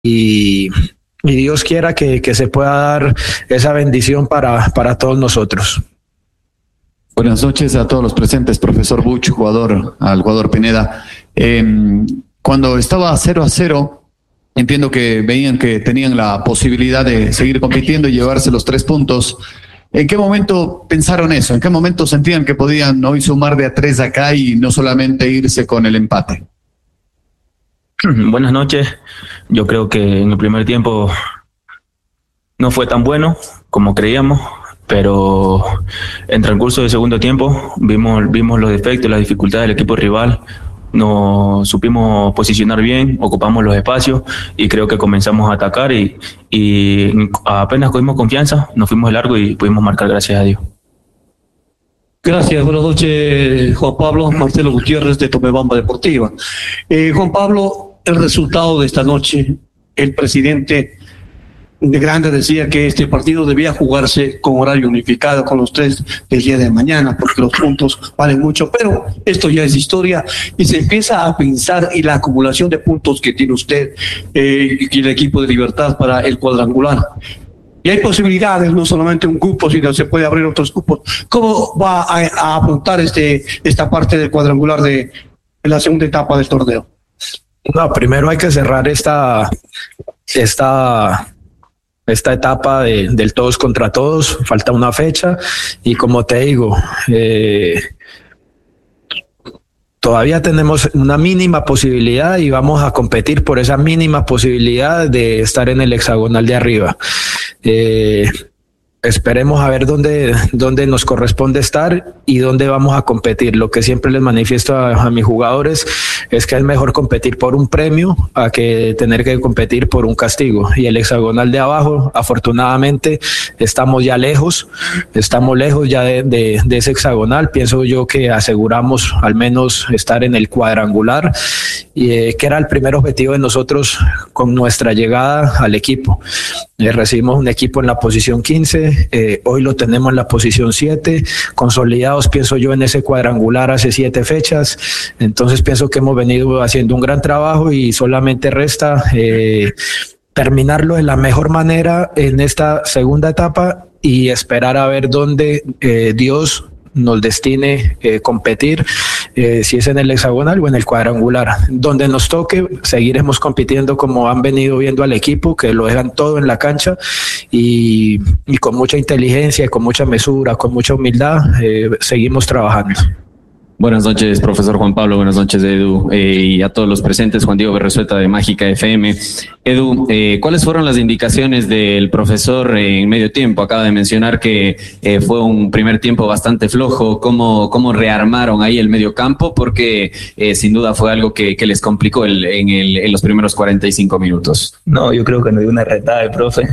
y Dios quiera que se pueda dar esa bendición para todos nosotros. Buenas noches a todos los presentes, profesor Buch, al jugador Pineda. Cuando estaba 0-0, entiendo que veían que tenían la posibilidad de seguir compitiendo y llevarse los 3 puntos. ¿En qué momento pensaron eso? ¿En qué momento sentían que podían hoy sumar de a 3 acá y no solamente irse con el empate? Buenas noches. Yo creo que en el primer tiempo no fue tan bueno como creíamos, pero en transcurso del segundo tiempo vimos los defectos, las dificultades del equipo rival. Nos supimos posicionar bien, ocupamos los espacios y creo que comenzamos a atacar y apenas cogimos confianza, nos fuimos de largo y pudimos marcar, gracias a Dios. Gracias, buenas noches, Juan Pablo. Marcelo Gutiérrez, de Tomebamba Deportiva. Juan Pablo, el resultado de esta noche, el presidente de Grande decía que este partido debía jugarse con horario unificado con los 3 del día de mañana, porque los puntos valen mucho, pero esto ya es historia y se empieza a pensar en la acumulación de puntos que tiene usted y el equipo de Libertad para el cuadrangular. Y hay posibilidades, no solamente un cupo, sino se puede abrir otros cupos. ¿Cómo va a apuntar esta parte del cuadrangular de la segunda etapa del torneo? No, primero hay que cerrar esta etapa del todos contra todos. Falta una fecha y, como te digo, todavía tenemos una mínima posibilidad y vamos a competir por esa mínima posibilidad de estar en el hexagonal de arriba. Esperemos a ver dónde nos corresponde estar y dónde vamos a competir. Lo que siempre les manifiesto a mis jugadores es que es mejor competir por un premio a que tener que competir por un castigo. Y el hexagonal de abajo, afortunadamente, estamos lejos ya de ese hexagonal. Pienso yo que aseguramos al menos estar en el cuadrangular, que era el primer objetivo de nosotros con nuestra llegada al equipo. Recibimos un equipo en la posición 15, hoy lo tenemos en la posición 7, consolidados, pienso yo, en ese cuadrangular hace 7 fechas. Entonces pienso que hemos venido haciendo un gran trabajo y solamente resta terminarlo de la mejor manera en esta segunda etapa y esperar a ver dónde Dios nos destine competir, si es en el hexagonal o en el cuadrangular. Donde nos toque, seguiremos compitiendo como han venido viendo al equipo, que lo dejan todo en la cancha y con mucha inteligencia, con mucha mesura, con mucha humildad, seguimos trabajando. Buenas noches, profesor Juan Pablo. Buenas noches, Edu, y a todos los presentes. Juan Diego Berresueta, de Mágica FM. Edu, ¿cuáles fueron las indicaciones del profesor en medio tiempo? Acaba de mencionar que fue un primer tiempo bastante flojo. ¿Cómo rearmaron ahí el medio campo? Porque sin duda fue algo que les complicó en los primeros 45 minutos. No, yo creo que nos dio una retada el profe,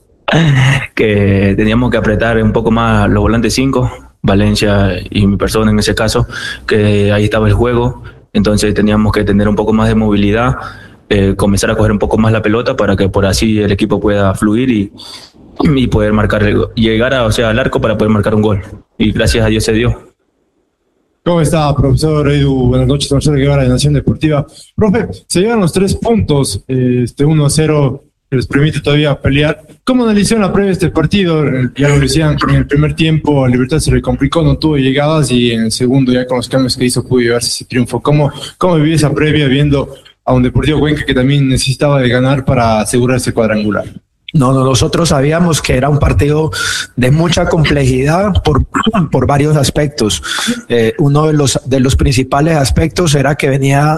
que teníamos que apretar un poco más los volantes 5, Valencia y mi persona en ese caso, que ahí estaba el juego. Entonces teníamos que tener un poco más de movilidad, comenzar a coger un poco más la pelota para que por así el equipo pueda fluir y poder marcar, llegar al arco para poder marcar un gol. Y gracias a Dios se dio. ¿Cómo está, profesor Edu? Buenas noches, Marcelo Guevara de Nación Deportiva. Profe, se llevan los 3 puntos, 1-0, que les permite todavía pelear. ¿Cómo analizó en la previa este partido? Ya lo decían, en el primer tiempo a Libertad se le complicó, no tuvo llegadas, y en el segundo, ya con los cambios que hizo, pudo llevarse ese triunfo. ¿Cómo vivió esa previa viendo a un Deportivo Cuenca que también necesitaba de ganar para asegurar ese cuadrangular? No, nosotros sabíamos que era un partido de mucha complejidad por varios aspectos. Uno de los principales aspectos era que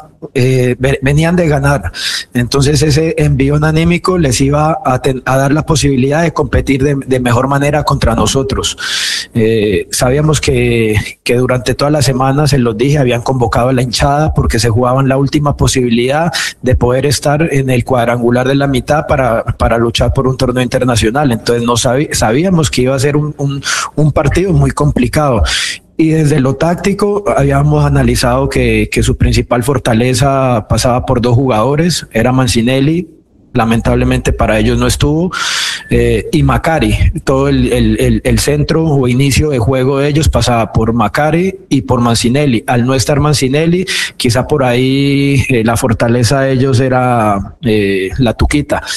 venían de ganar. Entonces ese envío anímico les iba a dar la posibilidad de competir de mejor manera contra nosotros. Sabíamos que durante todas las semanas, se los dije, habían convocado a la hinchada porque se jugaban la última posibilidad de poder estar en el cuadrangular de la mitad para luchar por un torneo internacional. Entonces sabíamos que iba a ser un partido muy complicado. Y desde lo táctico habíamos analizado que su principal fortaleza pasaba por 2 jugadores, era Mancinelli, lamentablemente para ellos no estuvo, y Macari. Todo el centro o inicio de juego de ellos pasaba por Macari y por Mancinelli. Al no estar Mancinelli, quizá por ahí la fortaleza de ellos era la Tuquita.